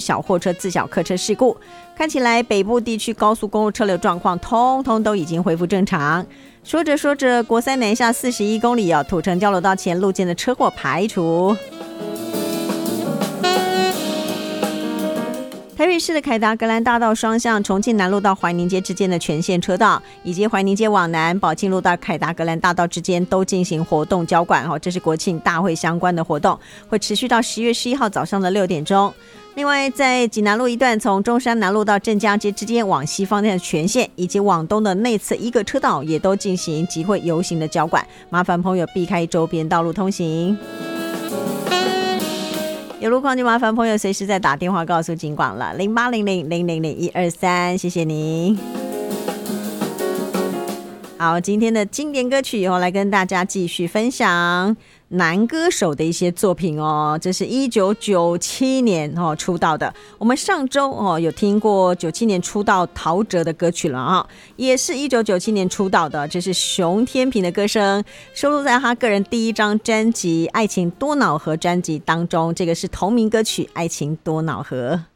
小货车、自小客车事故。看起来北部地区高速公路车流状况通通都已经恢复正常。说着说着，国三南下41公里土城交流道前路肩的车祸排除。台北市的凯达格兰大道双向重庆南路到怀宁街之间的全线车道，以及怀宁街往南宝庆路到凯达格兰大道之间都进行活动交管，这是国庆大会相关的活动，会持续到10月11号早上的6点钟。另外在济南路一段从中山南路到镇江街之间往西方向的全线，以及往东的内侧一个车道也都进行集会游行的交管，麻烦朋友避开周边道路通行。有路况就麻烦朋友随时再打电话告诉警广了，0800000123，谢谢您。好，今天的经典歌曲以后来跟大家继续分享男歌手的一些作品这是1997年出道的。我们上周有听过97年出道陶喆的歌曲了也是1997年出道的，这是熊天平的歌声，收录在他个人第一张专辑《爱情多瑙河》专辑当中，这个是同名歌曲《爱情多瑙河》。